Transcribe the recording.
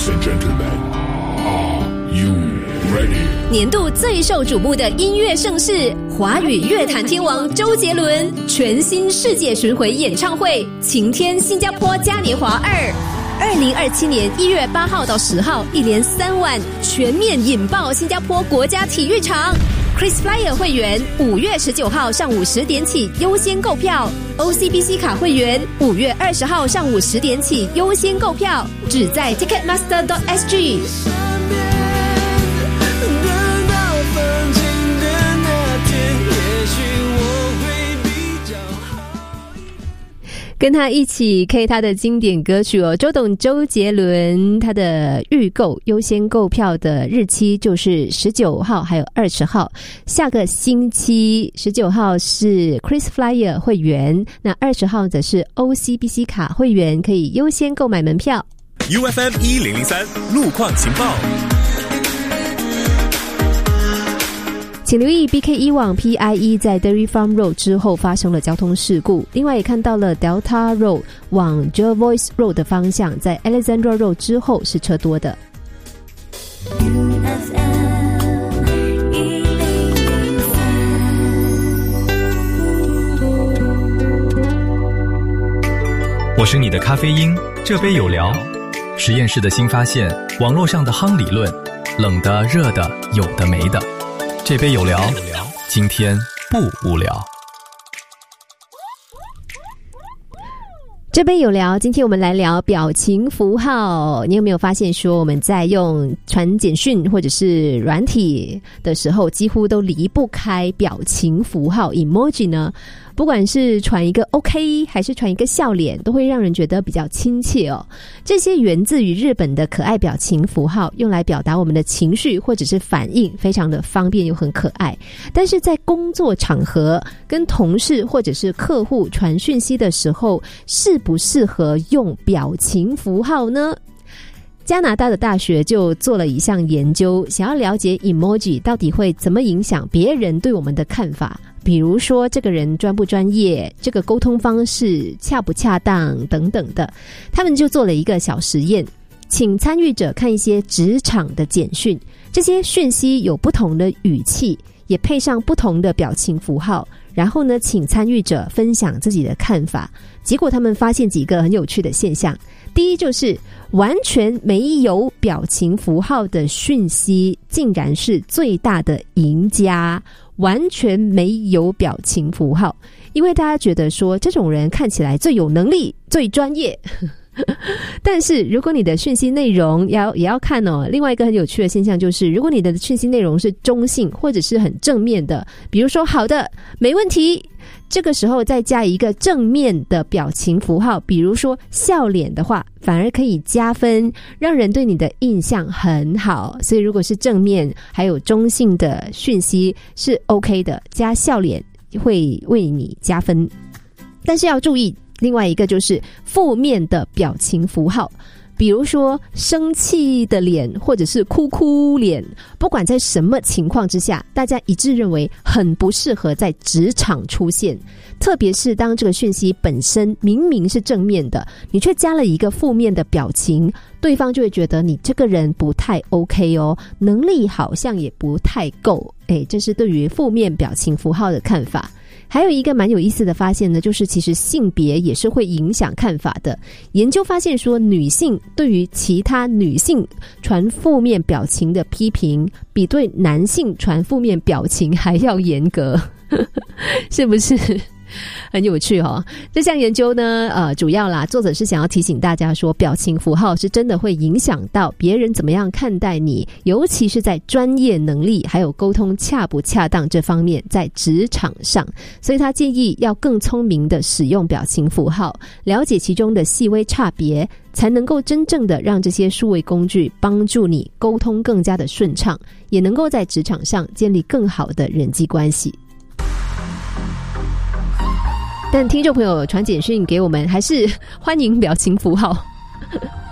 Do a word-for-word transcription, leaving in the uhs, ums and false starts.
Ladies and gentlemen, are you ready? 年度最受瞩目的音乐盛事，华语乐坛天王周杰伦全新世界巡回演唱会《晴天新加坡嘉年华二》，二零二七年一月八号到十号，一连三晚全面引爆新加坡国家体育场。KrisFlyer 会员五月十九号上午十点起优先购票 ，O C B C 卡会员五月二十号上午十点起优先购票，只在 Ticketmaster dot S G。跟他一起 K 他的经典歌曲哦，周董周杰伦他的预购优先购票的日期就是十九号还有二十号，下个星期十九号是 KrisFlyer 会员，那二十号则是 O C B C 卡会员，可以优先购买门票。 U F M 一零零三路况情报， 请留意 B K 一 往 P I E 在 Dairy Farm Road 之后发生了交通事故，另外也看到了 Delta Road 往 Jervois Road 的方向在 Alexandra Road 之后是车多的。 我是你的咖啡因，这杯有聊。实验室的新发现，网络上的夯理论，冷的热的有的没的，这杯有聊，今天不无聊。 这杯有聊，今天我们来聊表情符号。你有没有发现说我们在用传简讯或者是软体的时候，几乎都离不开表情符号 emoji 呢？不管是传一个 OK 还是传一个笑脸，都会让人觉得比较亲切哦。这些源自于日本的可爱表情符号，用来表达我们的情绪或者是反应，非常的方便又很可爱。但是在工作场合跟同事或者是客户传讯息的时候，适不适合用表情符号呢？加拿大的大学就做了一项研究，想要了解 emoji 到底会怎么影响别人对我们的看法，比如说这个人专不专业，这个沟通方式恰不恰当等等的。他们就做了一个小实验，请参与者看一些职场的简讯，这些讯息有不同的语气，也配上不同的表情符号，然后呢，请参与者分享自己的看法。结果他们发现几个很有趣的现象。第一，就是完全没有表情符号的讯息竟然是最大的赢家，完全没有表情符号，因为大家觉得说这种人看起来最有能力最专业但是如果你的讯息内容要也要看哦，另外一个很有趣的现象就是，如果你的讯息内容是中性或者是很正面的，比如说好的没问题，这个时候再加一个正面的表情符号，比如说笑脸的话，反而可以加分，让人对你的印象很好。所以如果是正面还有中性的讯息是 OK 的，加笑脸会为你加分。但是要注意另外一个就是负面的表情符号，比如说生气的脸或者是哭哭脸，不管在什么情况之下，大家一致认为很不适合在职场出现。特别是当这个讯息本身明明是正面的，你却加了一个负面的表情，对方就会觉得你这个人不太 OK 哦，能力好像也不太够。诶，这是对于负面表情符号的看法。还有一个蛮有意思的发现呢，就是其实性别也是会影响看法的。研究发现说，女性对于其他女性传负面表情的批评，比对男性传负面表情还要严格是不是很有趣哦？这项研究呢，呃，主要啦，作者是想要提醒大家说，表情符号是真的会影响到别人怎么样看待你，尤其是在专业能力还有沟通恰不恰当这方面，在职场上。所以他建议要更聪明的使用表情符号，了解其中的细微差别，才能够真正的让这些数位工具帮助你沟通更加的顺畅，也能够在职场上建立更好的人际关系。但听众朋友传简讯给我们，还是欢迎表情符号